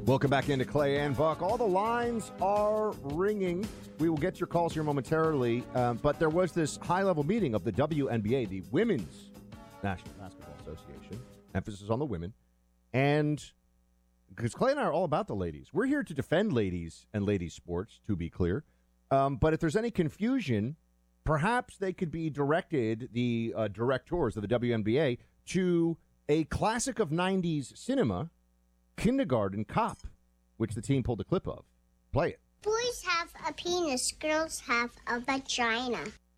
Welcome back into Clay and Buck. All the lines are ringing. We will get your calls here momentarily, but there was this high-level meeting of the WNBA, the Women's National Basketball Association, emphasis on the women, and because Clay and I are all about the ladies. We're here to defend ladies and ladies sports, to be clear, but if there's any confusion, perhaps they could be directed, the directors of the WNBA, to a classic of 90s cinema, Kindergarten Cop, which the team pulled a clip of. Play it. Boys have a penis, girls have a vagina.